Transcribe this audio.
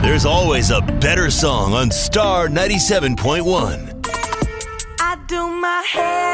There's always a better song on Star 97.1. I do my hair